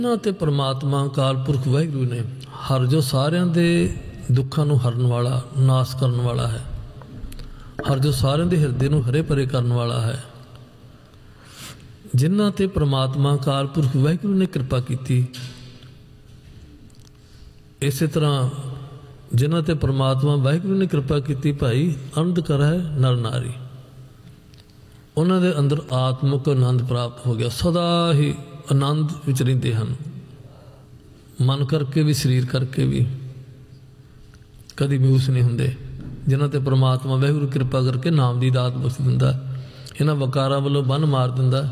ਇਹਨਾਂ 'ਤੇ ਪਰਮਾਤਮਾ ਅਕਾਲ ਪੁਰਖ ਵਾਹਿਗੁਰੂ ਨੇ ਹਰ ਜੋ ਸਾਰਿਆਂ ਦੇ ਦੁੱਖਾਂ ਨੂੰ ਹਰਨ ਵਾਲਾ, ਨਾਸ ਕਰਨ ਵਾਲਾ ਹੈ, ਹਰ ਜੋ ਸਾਰਿਆਂ ਦੇ ਹਿਰਦੇ ਨੂੰ ਹਰੇ ਭਰੇ ਕਰਨ ਵਾਲਾ ਹੈ, ਜਿਨ੍ਹਾਂ 'ਤੇ ਪਰਮਾਤਮਾ ਅਕਾਲ ਪੁਰਖ ਵਾਹਿਗੁਰੂ ਨੇ ਕਿਰਪਾ ਕੀਤੀ। ਇਸੇ ਤਰ੍ਹਾਂ ਜਿਨ੍ਹਾਂ 'ਤੇ ਪਰਮਾਤਮਾ ਵਾਹਿਗੁਰੂ ਨੇ ਕਿਰਪਾ ਕੀਤੀ ਭਾਈ ਅਨੰਦ ਕਰ ਹੈ ਨਰ ਨਾਰੀ, ਉਹਨਾਂ ਦੇ ਅੰਦਰ ਆਤਮਿਕ ਆਨੰਦ ਪ੍ਰਾਪਤ ਹੋ ਗਿਆ, ਸਦਾ ਹੀ ਆਨੰਦ ਵਿੱਚ ਰਹਿੰਦੇ ਹਨ, ਮਨ ਕਰਕੇ ਵੀ ਸਰੀਰ ਕਰਕੇ ਵੀ ਕਦੀ ਮਿਊਸ ਨਹੀਂ ਹੁੰਦੇ। ਜਿਨ੍ਹਾਂ 'ਤੇ ਪਰਮਾਤਮਾ ਵਾਹਿਗੁਰੂ ਕਿਰਪਾ ਕਰਕੇ ਨਾਮ ਦੀ ਦਾਤ ਬਖਸ਼ ਦਿੰਦਾ, ਇਹਨਾਂ ਵਕਾਰਾਂ ਵੱਲੋਂ ਬੰਨ ਮਾਰ ਦਿੰਦਾ,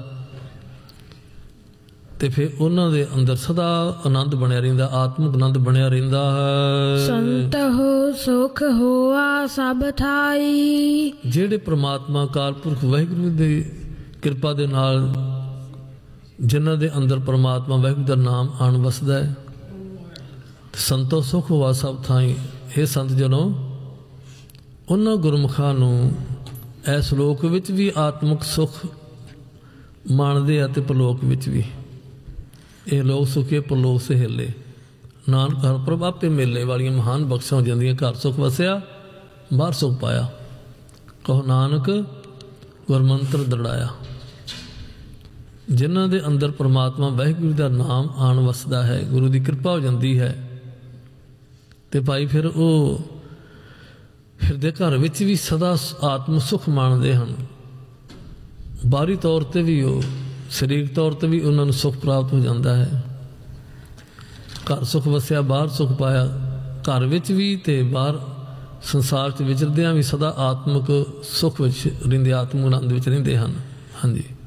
ਤੇ ਫਿਰ ਉਹਨਾਂ ਦੇ ਅੰਦਰ ਸਦਾ ਆਨੰਦ ਬਣਿਆ ਰਹਿੰਦਾ, ਆਤਮਿਕ ਆਨੰਦ ਬਣਿਆ ਰਹਿੰਦਾ ਹੈ। ਸੰਤ ਹੋ ਸੁਖ ਹੋਆ ਸਭ ਥਾਈ, ਜਿਹੜੇ ਪ੍ਰਮਾਤਮਾ ਅਕਾਲ ਪੁਰਖ ਵਾਹਿਗੁਰੂ ਦੀ ਕਿਰਪਾ ਦੇ ਨਾਲ ਜਿਨ੍ਹਾਂ ਦੇ ਅੰਦਰ ਪਰਮਾਤਮਾ ਵਾਹਿਗੁਰੂ ਦਾ ਨਾਮ ਆਣ ਵਸਦਾ ਹੈ, ਸੰਤੋ ਸੁਖ ਹੋਆ ਸਭ ਥਾਈ। ਇਹ ਸੰਤ ਜਨੋ ਉਹਨਾਂ ਗੁਰਮੁਖਾਂ ਨੂੰ ਇਸ ਲੋਕ ਵਿੱਚ ਵੀ ਆਤਮਿਕ ਸੁਖ ਮਾਣਦੇ ਆ ਤੇ ਪਰਲੋਕ ਵਿੱਚ ਵੀ। ਇਹ ਲੋਕ ਸੁਖੇ ਪਰਲੋਕ ਸਹੇਲੇ, ਨਾਨਕ ਹਰ ਪ੍ਰਭ ਆਪੇ ਮੇਲੇ ਵਾਲੀਆਂ ਮਹਾਨ ਬਖਸ਼ਾਂ ਹੋ ਜਾਂਦੀਆਂ। ਘਰ ਸੁਖ ਵਸਿਆ ਬਾਹਰ ਸੁਖ ਪਾਇਆ, ਕਹੋ ਨਾਨਕ ਗੁਰਮੰਤਰ ਦ੍ਰਿੜਾਇਆ। ਜਿਨ੍ਹਾਂ ਦੇ ਅੰਦਰ ਪਰਮਾਤਮਾ ਵਾਹਿਗੁਰੂ ਦਾ ਨਾਮ ਆਣ ਵਸਦਾ ਹੈ, ਗੁਰੂ ਦੀ ਕਿਰਪਾ ਹੋ ਜਾਂਦੀ ਹੈ, ਤੇ ਭਾਈ ਫਿਰ ਉਹ ਹਿਰਦੇ ਘਰ ਵਿੱਚ ਵੀ ਸਦਾ ਆਤਮ ਸੁਖ ਮਾਣਦੇ ਹਨ। ਬਾਹਰੀ ਤੌਰ 'ਤੇ ਵੀ ਉਹ ਸਰੀਰਕ ਤੌਰ 'ਤੇ ਵੀ ਉਹਨਾਂ ਨੂੰ ਸੁਖ ਪ੍ਰਾਪਤ ਹੋ ਜਾਂਦਾ ਹੈ। ਘਰ ਸੁਖ ਵਸਿਆ ਬਾਹਰ ਸੁਖ ਪਾਇਆ, ਘਰ ਵਿੱਚ ਵੀ ਤੇ ਬਾਹਰ ਸੰਸਾਰ 'ਚ ਵਿਚਰਦਿਆਂ ਵੀ ਸਦਾ ਆਤਮਿਕ ਸੁਖ ਵਿੱਚ ਰਹਿੰਦੇ, ਆਤਮ ਆਨੰਦ ਵਿੱਚ ਰਹਿੰਦੇ ਹਨ। ਹਾਂਜੀ।